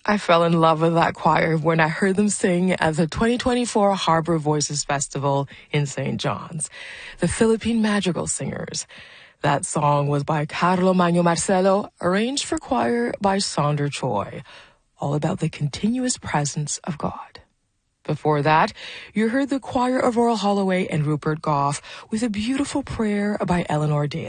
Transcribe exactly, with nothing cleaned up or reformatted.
I fell in love with that choir when I heard them sing at the twenty twenty-four Harbor Voices Festival in Saint John's, the Philippine Madrigal Singers. That song was by Carlo Magno Marcelo, arranged for choir by Sonder Choi, all about the continuous presence of God. Before that, you heard the choir of Earl Holloway and Rupert Goff with a beautiful prayer by Eleanor Daly.